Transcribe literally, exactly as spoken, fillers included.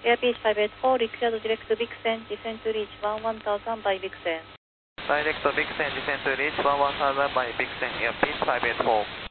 Airbus five eight four, required direct Vixen, descend to reach one one thousand by Vixen. Direct Vixen, descend to reach one one thousand by Vixen, Airbus five eight four.